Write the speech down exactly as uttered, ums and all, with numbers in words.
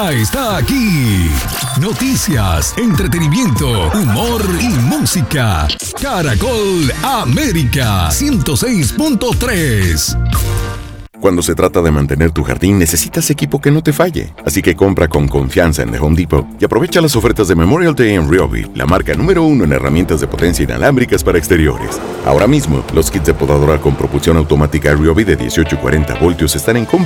ya está aquí. Noticias, entretenimiento, humor y música. Caracol América ciento seis punto tres. Cuando se trata de mantener tu jardín, necesitas equipo que no te falle. Así que compra con confianza en The Home Depot y aprovecha las ofertas de Memorial Day en Ryobi, la marca número uno en herramientas de potencia inalámbricas para exteriores. Ahora mismo, los kits de podadora con propulsión automática Ryobi de dieciocho y cuarenta voltios están en compra